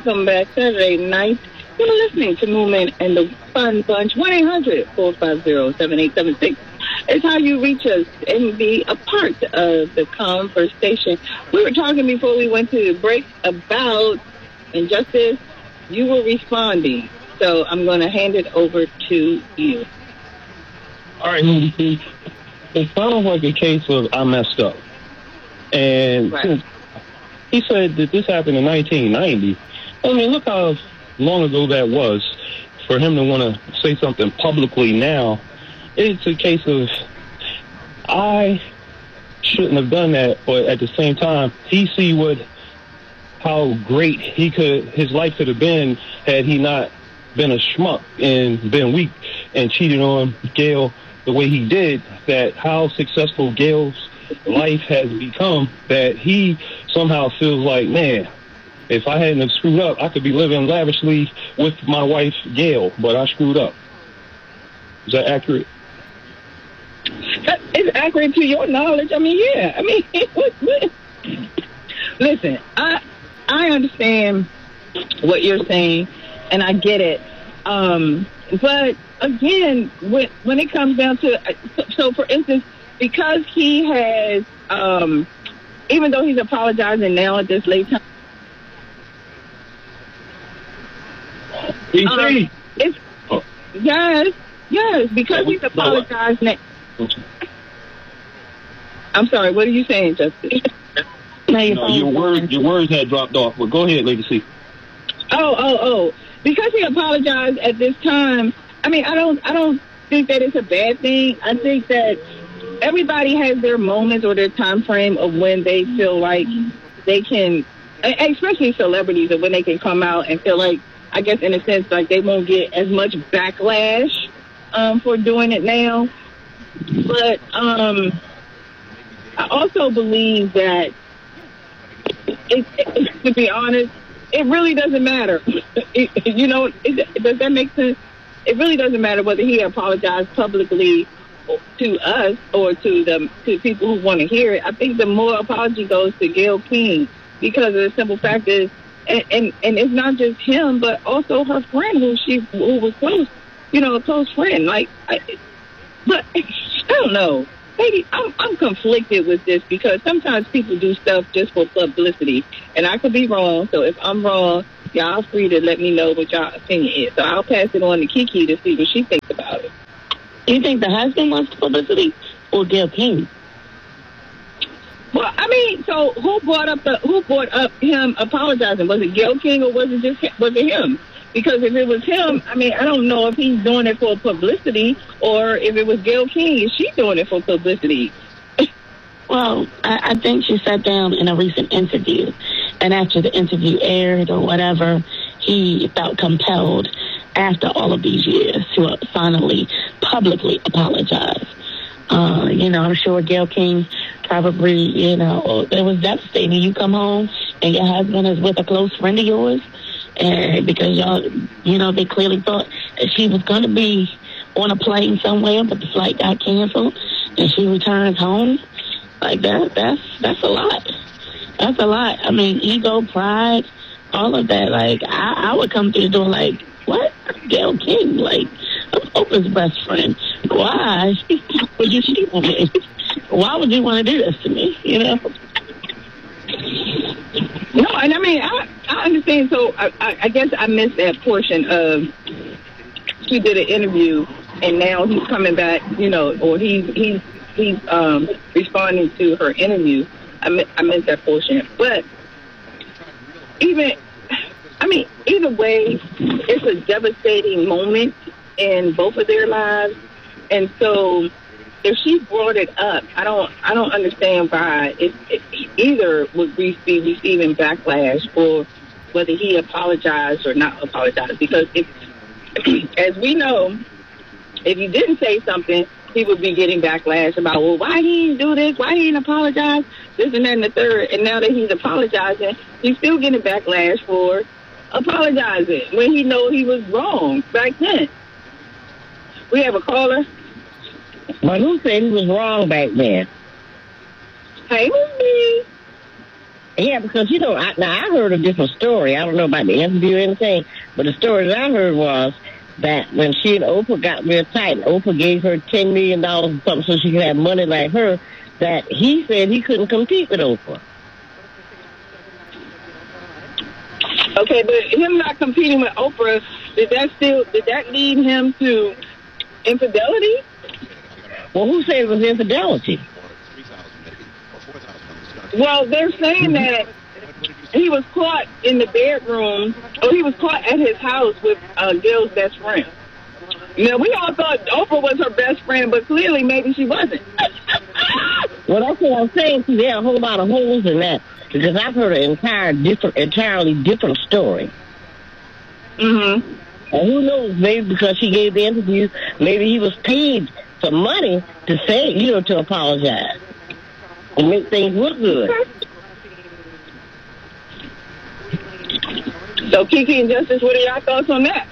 welcome back. Saturday night. You're listening to Movement and the Fun Bunch. 1-800-450-7876 is how you reach us and be a part of the conversation. We were talking before we went to the break about injustice. You were responding. So I'm going to hand it over to you. All right, Lady. It's kind of like a case of I messed up. And since he said that this happened in 1990, I mean, look how long ago that was for him to want to say something publicly now. It's a case of I shouldn't have done that, but at the same time, he see how great his life could have been had he not been a schmuck and been weak and cheated on Gail the way he did, that how successful Gail's life has become, that he somehow feels like, man, if I hadn't have screwed up, I could be living lavishly with my wife, Gail, but I screwed up. Is that accurate? It's accurate to your knowledge. I mean, yeah. I mean, listen, I understand what you're saying, and I get it. But again, when it comes down to, so for instance, because he has, even though he's apologizing now at this late time, it's yes, because he's apologized now. I'm sorry, what are you saying, Justice? Your words had dropped off, but go ahead, Lady C. Oh. Because he apologized at this time, I mean, I don't think that it's a bad thing. I think that everybody has their moments or their time frame of when they feel like they can, especially celebrities, of when they can come out and feel like, I guess in a sense, like they won't get as much backlash for doing it now. But I also believe that, to be honest, it really doesn't matter. Does that make sense? It really doesn't matter whether he apologized publicly to us or to people who want to hear it. I think the more apology goes to Gayle King, because of the simple fact is, and it's not just him, but also her friend who was close, a close friend. But I don't know. Maybe I'm conflicted with this because sometimes people do stuff just for publicity, and I could be wrong. So if I'm wrong, y'all free to let me know what y'all opinion is. So I'll pass it on to Kiki to see what she thinks about it. You think the husband wants publicity or Gayle King? Well, I mean, so who brought up him apologizing? Was it Gayle King or was it him? Because if it was him, I mean, I don't know if he's doing it for publicity or if it was Gayle King, is she doing it for publicity? Well, I think she sat down in a recent interview, and after the interview aired or whatever, he felt compelled after all of these years to finally publicly apologize. I'm sure Gayle King probably, it was devastating. You come home and your husband is with a close friend of yours, and because y'all, they clearly thought that she was going to be on a plane somewhere, but the flight got canceled, and she returns home. Like that's a lot. That's a lot. I mean, ego, pride, all of that. Like, I would come through the door like, what? Gayle King, like, I'm Oprah's best friend. Why would you cheat on me? Why would you want to do this to me, No, and I mean, I understand. So I guess I missed that portion of she did an interview, and now he's coming back, or he's responding to her interview. I missed that portion. But either way, it's a devastating moment in both of their lives, and so if she brought it up, I don't understand why it either would be receiving backlash or whether he apologized or not apologized. Because if, as we know, if you didn't say something, he would be getting backlash about, well, why he didn't do this, why he didn't apologize, this and that and the third. And now that he's apologizing, he's still getting backlash for apologizing when he know he was wrong back then. We have a caller. But who said he was wrong back then? Hey, me. Yeah, because, I heard a different story. I don't know about the interview or anything, but the story that I heard was that when she and Oprah got real tight, and Oprah gave her $10 million or something so she could have money like her, that he said he couldn't compete with Oprah. Okay, but him not competing with Oprah, did that lead him to infidelity? Well, who said it was infidelity? Well, they're saying that he was caught in the bedroom, or he was caught at his house with Gail's best friend. Now, we all thought Oprah was her best friend, but clearly maybe she wasn't. Well, that's what I'm saying. See, there are a whole lot of holes in that, because I've heard an entirely different story. Mm-hmm. And who knows, maybe because she gave the interview, maybe he was paid some money to say, to apologize and make things look good. So, Kiki and Justice, what are your thoughts on that?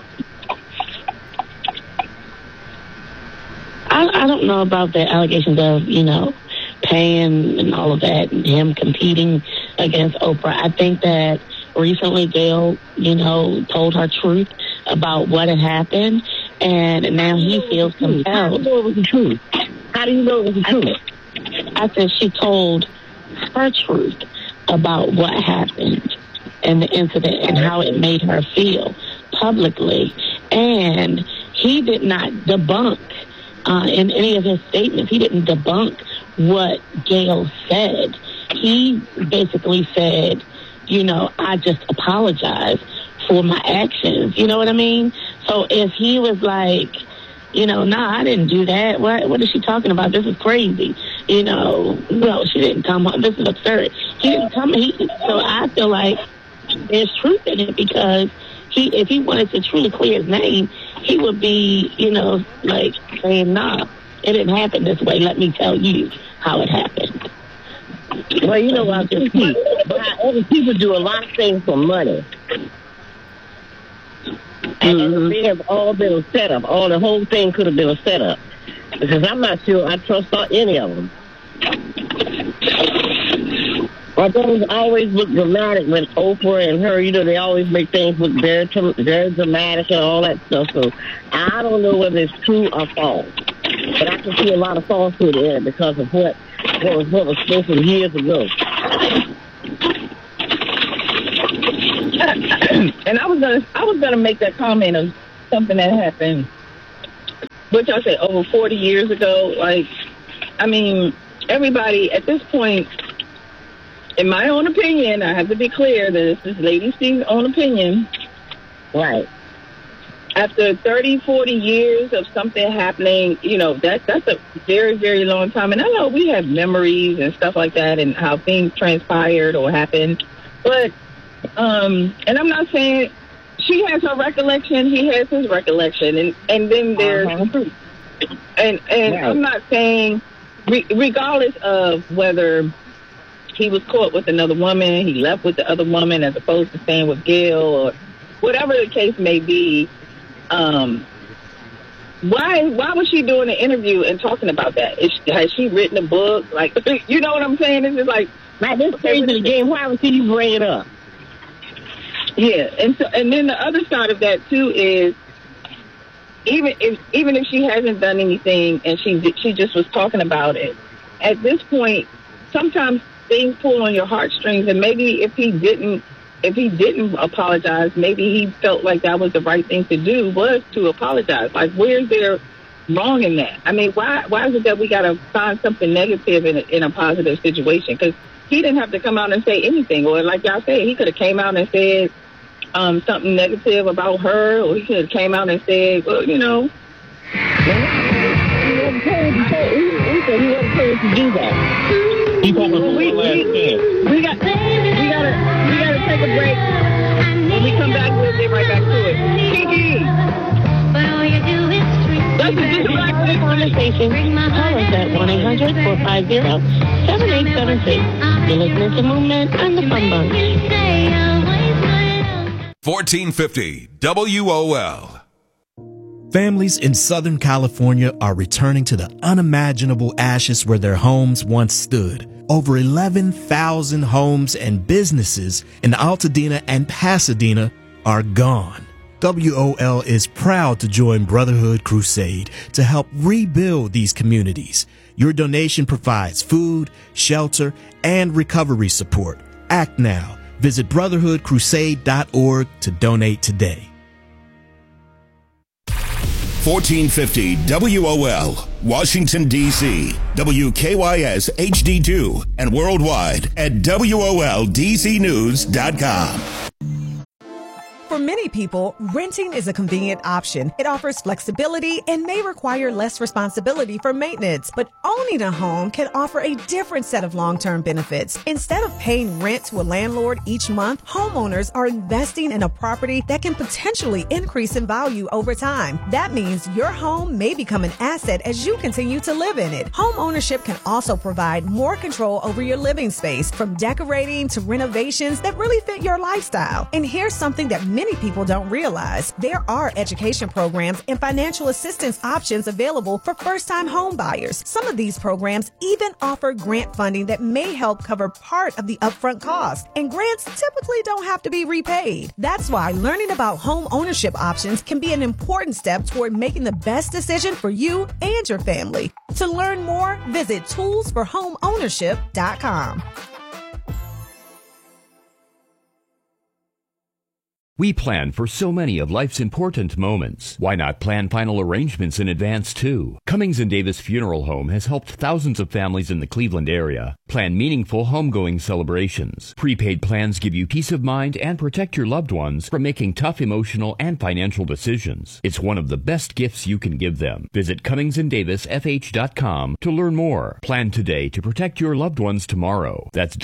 I don't know about the allegations of, paying and all of that, and him competing against Oprah. I think that recently Gail, told her truth about what had happened, and now he feels compelled. How do you know it was the truth? How do you know it was the truth? I said she told her truth about what happened and the incident and how it made her feel publicly. And he did not debunk in any of his statements. He didn't debunk what Gail said. He basically said, I just apologize for my actions. You know what I mean? So if he was like, nah, I didn't do that. What is she talking about? This is crazy. No, she didn't come home. This is absurd. He didn't come. So I feel like there's truth in it, because if he wanted to truly clear his name, he would be, like saying, nah, it didn't happen this way. Let me tell you how it happened. Well, I just see. But however, people do a lot of things for money. And they have all been a setup. The whole thing could have been a setup. Because I'm not sure I trust any of them. But those always look dramatic when Oprah and her, they always make things look very, very dramatic and all that stuff. So I don't know whether it's true or false. But I can see a lot of falsehood in it because of what was spoken years ago. And I was gonna make that comment of something that happened, what y'all say, over 40 years ago. Like, I mean, everybody at this point, in my own opinion, I have to be clear that this is Lady C's own opinion. Right. After 30, 40 years of something happening, that's a very, very long time. And I know we have memories and stuff like that and how things transpired or happened. But, and I'm not saying she has her recollection, he has his recollection. And then there's, and right. I'm not saying, regardless of whether he was caught with another woman, he left with the other woman as opposed to staying with Gail, or whatever the case may be, why was she doing an interview and talking about that? Has she written a book? Like, you know what I'm saying? It's just like this stage of the game. Why would you bring it up? Yeah, and then the other side of that too is even if she hasn't done anything and she just was talking about it, at this point, sometimes things pull on your heartstrings, and maybe if he didn't apologize, maybe he felt like that was the right thing to do, was to apologize. Like, where's there wrong in that? I mean, why is it that we got to find something negative in a positive situation? Because he didn't have to come out and say anything, or like y'all said, he could have came out and said something negative about her, or he could have came out and said, well, He wasn't paid to do that. We gotta take a break. When we come back, we'll get right back to it. Kiki! That's just a black conversation. Call us at 1-800-450-7876. You're listening to Movement and the Fun Bunch. 1450 WOL. Families in Southern California are returning to the unimaginable ashes where their homes once stood. over 11,000 homes and businesses in Altadena and Pasadena are gone. WOL is proud to join Brotherhood Crusade to help rebuild these communities. Your donation provides food, shelter, and recovery support. Act now. Visit brotherhoodcrusade.org to donate today. 1450 WOL, Washington, D.C., WKYS HD2, and worldwide at WOLDCnews.com. For many people, renting is a convenient option. It offers flexibility and may require less responsibility for maintenance. But owning a home can offer a different set of long-term benefits. Instead of paying rent to a landlord each month, homeowners are investing in a property that can potentially increase in value over time. That means your home may become an asset as you continue to live in it. Home ownership can also provide more control over your living space, from decorating to renovations that really fit your lifestyle. And here's something that many people don't realize. There are education programs and financial assistance options available for first-time home buyers. Some of these programs even offer grant funding that may help cover part of the upfront cost. And grants typically don't have to be repaid. That's why learning about home ownership options can be an important step toward making the best decision for you and your family. To learn more, visit toolsforhomeownership.com. We plan for so many of life's important moments. Why not plan final arrangements in advance, too? Cummings & Davis Funeral Home has helped thousands of families in the Cleveland area plan meaningful homegoing celebrations. Prepaid plans give you peace of mind and protect your loved ones from making tough emotional and financial decisions. It's one of the best gifts you can give them. Visit CummingsandDavisFH.com to learn more. Plan today to protect your loved ones tomorrow. That's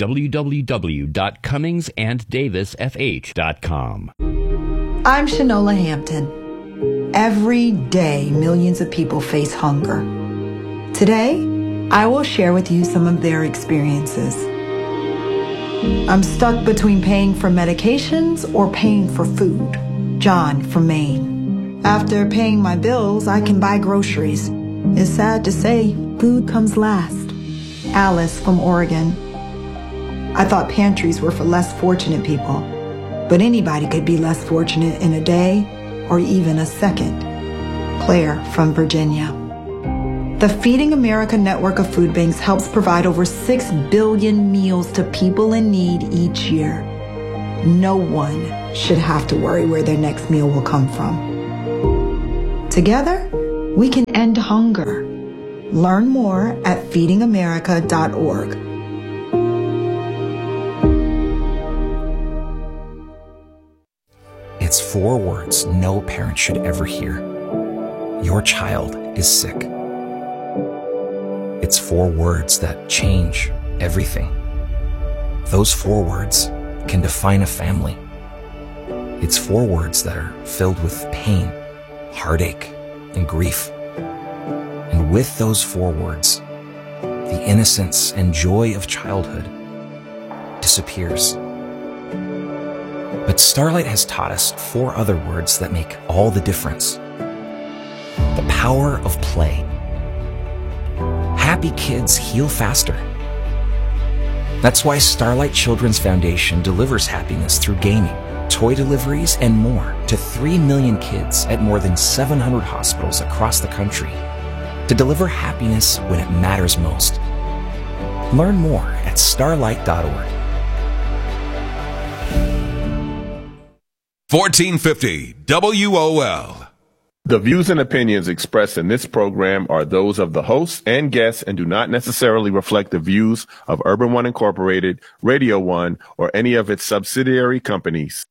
www.CummingsandDavisFH.com. I'm Shanola Hampton. Every day, millions of people face hunger. Today, I will share with you some of their experiences. I'm stuck between paying for medications or paying for food. John from Maine. After paying my bills, I can buy groceries. It's sad to say, food comes last. Alice from Oregon. I thought pantries were for less fortunate people. But anybody could be less fortunate in a day or even a second. Claire from Virginia. The Feeding America network of food banks helps provide over 6 billion meals to people in need each year. No one should have to worry where their next meal will come from. Together, we can end hunger. Learn more at feedingamerica.org. It's 4 words no parent should ever hear. Your child is sick. It's 4 words that change everything. Those 4 words can define a family. It's 4 words that are filled with pain, heartache, and grief. And with those 4 words, the innocence and joy of childhood disappears. But Starlight has taught us 4 other words that make all the difference. The power of play. Happy kids heal faster. That's why Starlight Children's Foundation delivers happiness through gaming, toy deliveries, and more to 3 million kids at more than 700 hospitals across the country to deliver happiness when it matters most. Learn more at starlight.org. 1450 WOL. The views and opinions expressed in this program are those of the hosts and guests and do not necessarily reflect the views of Urban One Incorporated, Radio One, or any of its subsidiary companies.